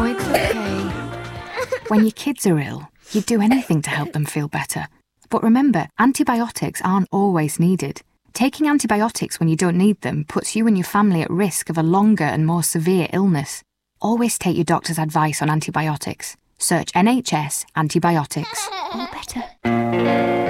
It's okay. When your kids are ill, you'd do anything to help them feel better. But remember, antibiotics aren't always needed. Taking antibiotics when you don't need them puts you and your family at risk of a longer and more severe illness. Always take your doctor's advice on antibiotics. Search NHS antibiotics. All better.